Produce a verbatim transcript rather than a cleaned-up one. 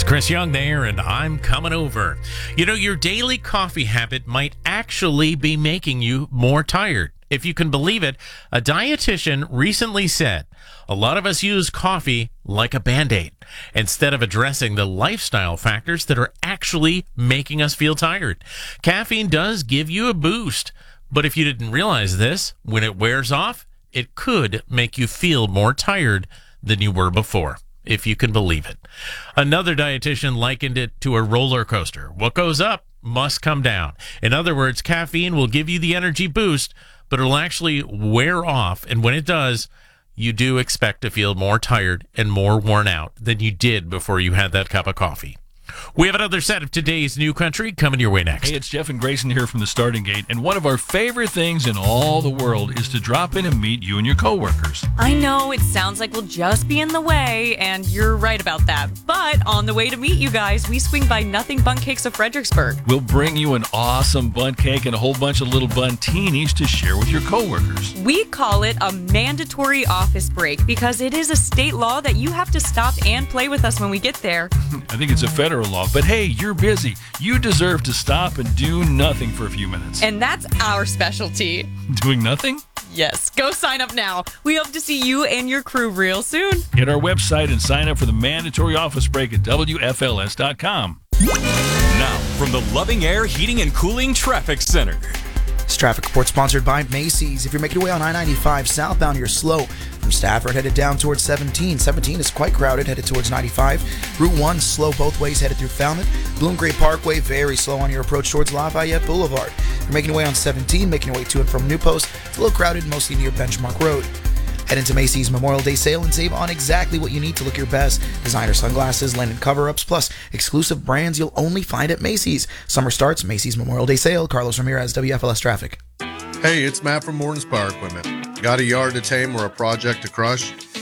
Chris Young there, and I'm coming over. You know, your daily coffee habit might actually be making you more tired. If you can believe it, a dietitian recently said a lot of us use coffee like a Band-Aid instead of addressing the lifestyle factors that are actually making us feel tired. Caffeine does give you a boost, but if you didn't realize this, when it wears off, it could make you feel more tired than you were before, if you can believe it. Another dietitian likened it to a roller coaster. What goes up must come down. In other words, caffeine will give you the energy boost, but it'll actually wear off. And when it does, you do expect to feel more tired and more worn out than you did before you had that cup of coffee. We have another set of today's New Country coming your way next. Hey, it's Jeff and Grayson here from the Starting Gate, and one of our favorite things in all the world is to drop in and meet you and your coworkers. I know it sounds like we'll just be in the way, and you're right about that. But on the way to meet you guys, we swing by Nothing Bun Cakes of Fredericksburg. We'll bring you an awesome bun cake and a whole bunch of little buntinis to share with your coworkers. We call it a mandatory office break because it is a state law that you have to stop and play with us when we get there. I think it's a federal law, but hey, you're busy. You deserve to stop and do nothing for a few minutes. And that's our specialty. Doing nothing? Yes. Go sign up now. We hope to see you and your crew real soon. Hit our website and sign up for the mandatory office break at W F L S dot com. Now, from the Loving Air Heating and Cooling Traffic Center. This traffic report sponsored by Macy's. If you're making your way on I ninety-five southbound, you're slow. From Stafford, headed down towards seventeen. seventeen is quite crowded, headed towards ninety-five. Route one, slow both ways, headed through Falmouth. Bloom Gray Parkway, very slow on your approach towards Lafayette Boulevard. If you're making your way on seventeen, making your way to and from New Post, it's a little crowded, mostly near Benchmark Road. Head into Macy's Memorial Day sale and save on exactly what you need to look your best. Designer sunglasses, linen cover-ups, plus exclusive brands you'll only find at Macy's. Summer starts, Macy's Memorial Day sale. Carlos Ramirez, W F L S Traffic. Hey, it's Matt from Morton's Power Equipment. Got a yard to tame or a project to crush?